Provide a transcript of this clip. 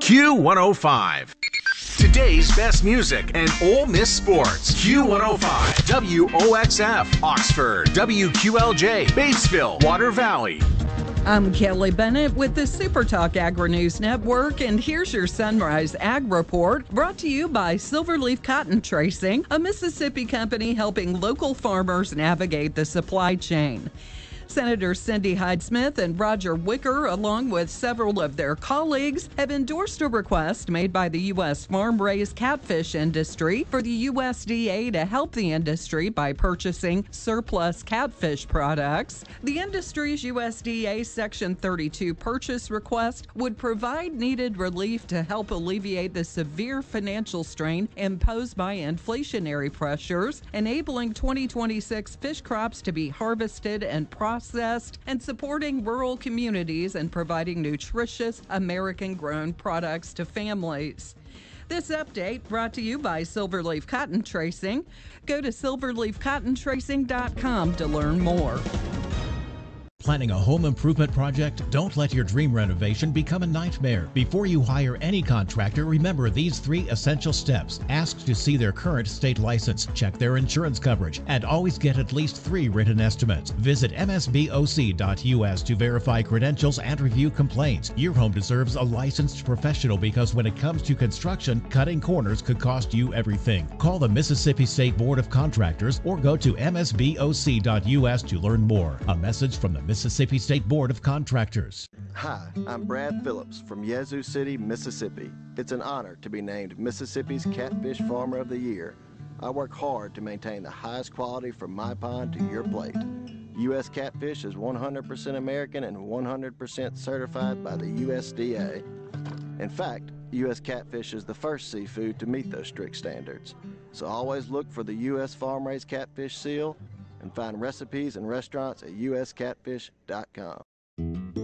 Q105. Today's best music and Ole Miss sports. Q105, WOXF, Oxford, WQLJ, Batesville, Water Valley. I'm Kelly Bennett with the Super Talk Agri-News Network, and here's your Sunrise Ag Report, brought to you by Silverleaf Cotton Tracing, a Mississippi company helping local farmers navigate the supply chain. Senator Cindy Hyde-Smith and Roger Wicker, along with several of their colleagues, have endorsed a request made by the U.S. farm-raised catfish industry for the USDA to help the industry by purchasing surplus catfish products. The industry's USDA Section 32 purchase request would provide needed relief to help alleviate the severe financial strain imposed by inflationary pressures, enabling 2026 fish crops to be harvested and processed, and supporting rural communities and providing nutritious American-grown products to families. This update brought to you by Silverleaf Cotton Tracing. Go to silverleafcottontracing.com to learn more. Planning a home improvement project? Don't let your dream renovation become a nightmare. Before you hire any contractor, remember these 3 essential steps. Ask to see their current state license, check their insurance coverage, and always get at least 3 written estimates. Visit msboc.us to verify credentials and review complaints. Your home deserves a licensed professional because when it comes to construction, cutting corners could cost you everything. Call the Mississippi State Board of Contractors or go to msboc.us to learn more. A message from the Mississippi State Board of Contractors. Hi, I'm Brad Phillips from Yazoo City, Mississippi. It's an honor to be named Mississippi's Catfish Farmer of the Year. I work hard to maintain the highest quality from my pond to your plate. U.S. Catfish is 100% American and 100% certified by the USDA. In fact, U.S. Catfish is the first seafood to meet those strict standards. So always look for the U.S. Farm-Raised Catfish seal and find recipes and restaurants at uscatfish.com.